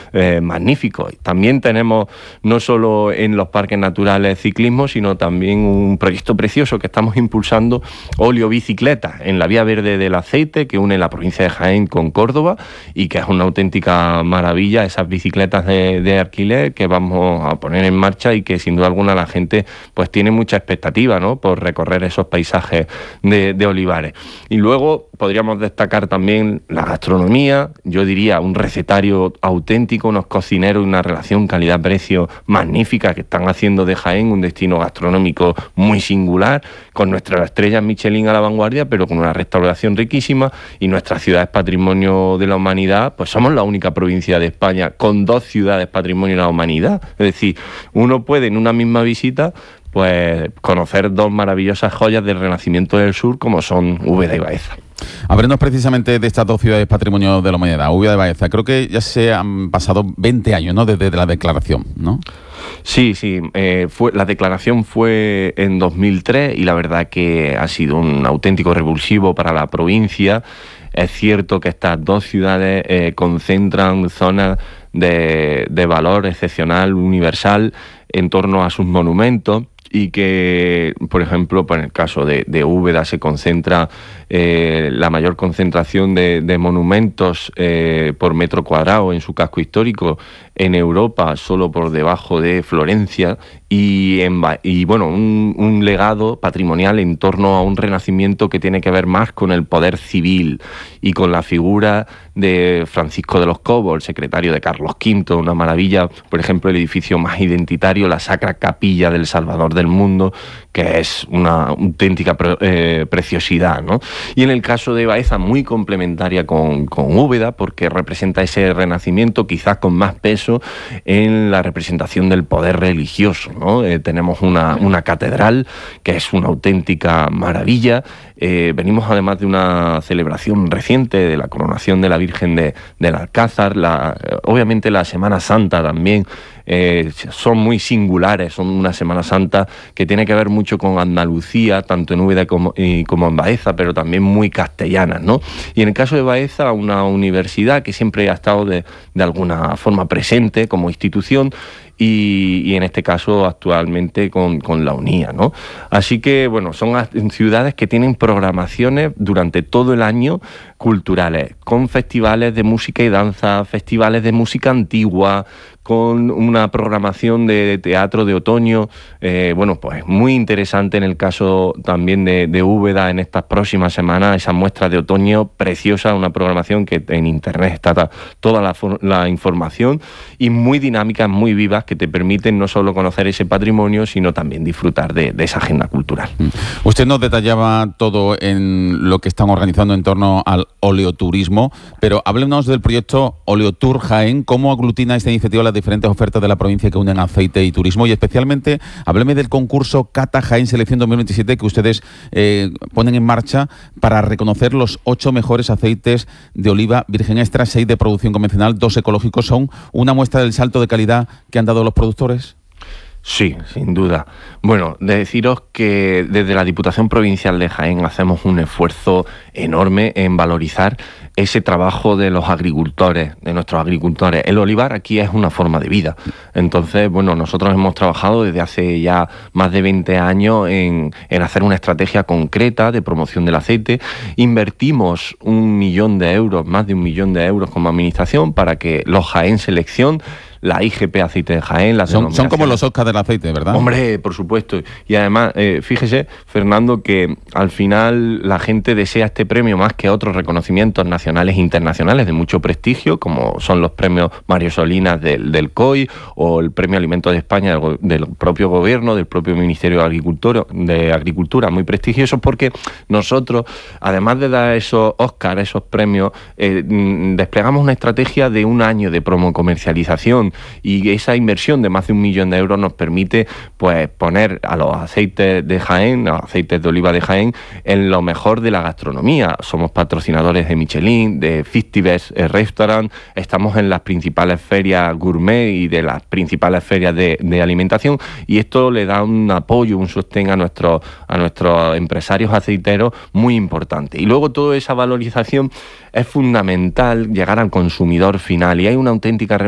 magníficos. También tenemos no solo en los parques naturales ciclismo, sino también un proyecto precioso que estamos impulsando, oleobicicletas, en la vía verde del aceite, que une la provincia de Jaén con Córdoba, y que es una auténtica maravilla, esas bicicletas de alquiler que vamos a poner en marcha y que sin duda alguna la gente pues tiene mucha expectativa, ¿no?, por recorrer esos paisajes de olivares. Y luego podríamos destacar también la gastronomía, yo diría un recetario auténtico, unos cocineros y una relación calidad-precio magnífica que están haciendo de Jaén un destino gastronómico muy singular, con nuestras estrellas Michelin a la vanguardia, pero con una restauración riquísima, y nuestra ciudad es patrimonio de la humanidad. Pues somos la única provincia de España con 2 ciudades patrimonio de la humanidad. Es decir, uno puede en una misma visita pues conocer 2 maravillosas joyas del Renacimiento del Sur, como son Úbeda y Baeza. Hablemos precisamente de estas 2 ciudades patrimonio de la humanidad, Úbeda y Baeza. Creo que ya se han pasado 20 años, ¿no?, desde la declaración, ¿no? Sí, la declaración fue en 2003 y la verdad que ha sido un auténtico revulsivo para la provincia. Es cierto que estas 2 ciudades concentran zonas de valor excepcional, universal, en torno a sus monumentos, y que, por ejemplo, pues en el caso de Úbeda se concentra la mayor concentración de monumentos por metro cuadrado en su casco histórico en Europa, solo por debajo de Florencia, y bueno, un legado patrimonial en torno a un renacimiento que tiene que ver más con el poder civil y con la figura de Francisco de los Cobos, el secretario de Carlos V, una maravilla, por ejemplo, el edificio más identitario, la Sacra Capilla del Salvador del Mundo, que es una auténtica preciosidad, ¿no? Y en el caso de Baeza, muy complementaria con Úbeda, porque representa ese renacimiento quizás con más peso en la representación del poder religioso, ¿no? Tenemos una catedral que es una auténtica maravilla. Venimos además de una celebración reciente de la coronación de la Virgen del Alcázar. Obviamente la Semana Santa también son muy singulares, son una Semana Santa que tiene que ver mucho con Andalucía, tanto en Úbeda como en Baeza, pero también muy castellanas, ¿no? Y en el caso de Baeza, una universidad que siempre ha estado de alguna forma presente como institución, y en este caso actualmente con la UNIA, ¿no? Así que, bueno, son ciudades que tienen programaciones durante todo el año culturales, con festivales de música y danza, festivales de música antigua, con una programación de teatro de otoño, bueno, pues muy interesante en el caso también de Úbeda en estas próximas semanas, esa muestra de otoño preciosa, una programación que en internet está toda la información, y muy dinámicas, muy vivas, que te permiten no solo conocer ese patrimonio, sino también disfrutar de esa agenda cultural. Usted nos detallaba todo en lo que están organizando en torno al oleoturismo, pero háblenos del proyecto Oleotour Jaén. ¿Cómo aglutina esta iniciativa las diferentes ofertas de la provincia que unen aceite y turismo? Y especialmente, hábleme del concurso Cata Jaén Selección 2027 que ustedes ponen en marcha para reconocer los 8 mejores aceites de oliva virgen extra, 6 de producción convencional, 2 ecológicos. ¿Son una muestra del salto de calidad que han dado los productores? Sí, sin duda. Bueno, de deciros que desde la Diputación Provincial de Jaén hacemos un esfuerzo enorme en valorizar ese trabajo de los agricultores, de nuestros agricultores. El olivar aquí es una forma de vida. Entonces, bueno, nosotros hemos trabajado desde hace ya más de 20 años en hacer una estrategia concreta de promoción del aceite. Invertimos 1 millón de euros, más de 1 millón de euros como administración, para que los Jaén Selección, la IGP Aceite de Jaén, son como los Oscars del aceite, ¿verdad? Hombre, por supuesto. Y además, fíjese, Fernando, que al final la gente desea este premio más que otros reconocimientos nacionales e internacionales de mucho prestigio, como son los premios Mario Solinas del COI o el Premio Alimentos de España del propio gobierno, del propio Ministerio de Agricultura, muy prestigiosos, porque nosotros, además de dar esos Oscars, esos premios, desplegamos una estrategia de 1 año de promocomercialización, y esa inversión de más de 1 millón de euros nos permite pues poner a los aceites de Jaén, a los aceites de oliva de Jaén, en lo mejor de la gastronomía. Somos patrocinadores de Michelin, de 50 Best Restaurant, estamos en las principales ferias gourmet y de las principales ferias de alimentación, y esto le da un apoyo, un sostén a nuestros empresarios aceiteros muy importante. Y luego toda esa valorización es fundamental, llegar al consumidor final, y hay una auténtica